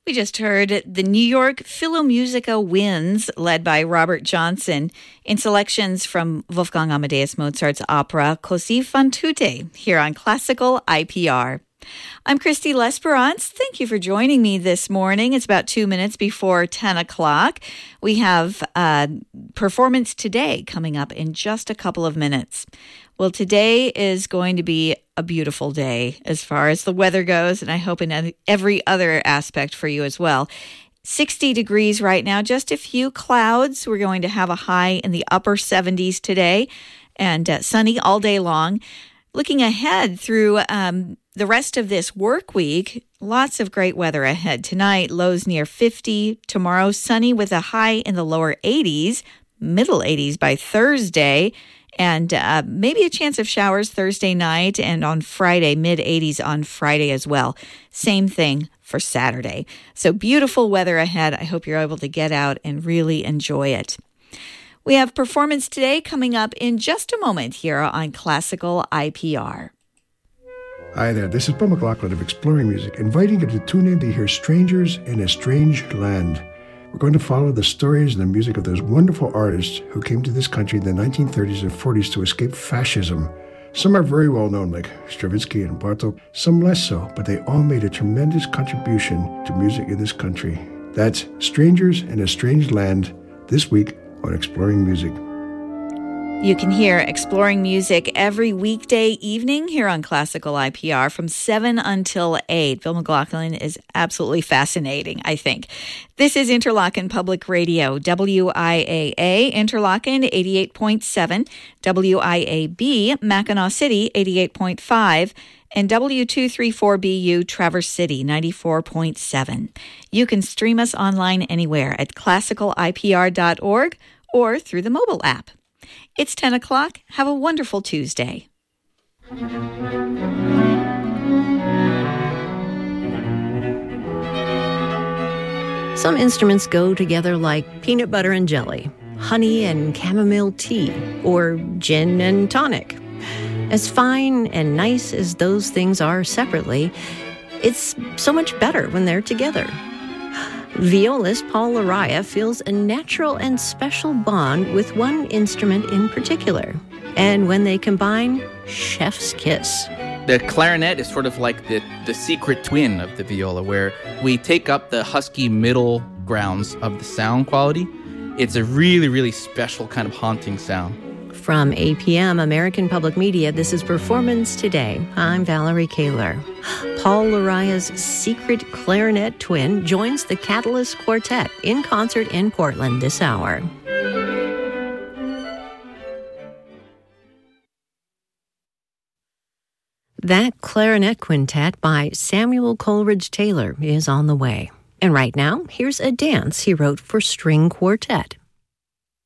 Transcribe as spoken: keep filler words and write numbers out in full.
We just heard the New York Philharmonica Winds, led by Robert Johnson, in selections from Wolfgang Amadeus Mozart's opera Così fan tutte, here on Classical I P R. I'm Christy L'Esperance. Thank you for joining me this morning. It's about two minutes before ten o'clock. We have uh, Performance Today coming up in just a couple of minutes. Well, today is going to be a beautiful day as far as the weather goes, and I hope in every other aspect for you as well. sixty degrees right now, just a few clouds. We're going to have a high in the upper seventies today, and uh, sunny all day long. Looking ahead through um, the rest of this work week, lots of great weather ahead. Tonight, lows near fifty. Tomorrow, sunny with a high in the lower eighties, middle eighties by Thursday. And uh, maybe a chance of showers Thursday night, and on Friday, mid-eighties on Friday as well. Same thing for Saturday. So beautiful weather ahead. I hope you're able to get out and really enjoy it. We have Performance Today coming up in just a moment here on Classical I P R. Hi there, this is Bill McLaughlin of Exploring Music, inviting you to tune in to hear Strangers in a Strange Land. We're going to follow the stories and the music of those wonderful artists who came to this country in the nineteen thirties and forties to escape fascism. Some are very well known, like Stravinsky and Bartók, some less so, but they all made a tremendous contribution to music in this country. That's Strangers in a Strange Land, this week on Exploring Music. You can hear Exploring Music every weekday evening here on Classical I P R from seven until eight. Bill McLaughlin is absolutely fascinating, I think. This is Interlochen Public Radio, W I A A, Interlochen eighty-eight point seven, W I A B, Mackinac City eighty-eight point five, and W two thirty-four B U, Traverse City ninety-four point seven. You can stream us online anywhere at classical I P R dot org or through the mobile app. It's ten o'clock. Have a wonderful Tuesday. Some instruments go together like peanut butter and jelly, honey and chamomile tea, or gin and tonic. As fine and nice as those things are separately, it's so much better when they're together. Violist Paul Larraia feels a natural and special bond with one instrument in particular. And when they combine, chef's kiss. The clarinet is sort of like the, the secret twin of the viola, where we take up the husky middle grounds of the sound quality. It's a really, really special kind of haunting sound. From A P M, American Public Media, this is Performance Today. I'm Valerie Kaler. Paul Larraia's secret clarinet twin joins the Catalyst Quartet in concert in Portland this hour. That clarinet quintet by Samuel Coleridge Taylor is on the way. And right now, here's a dance he wrote for string quartet.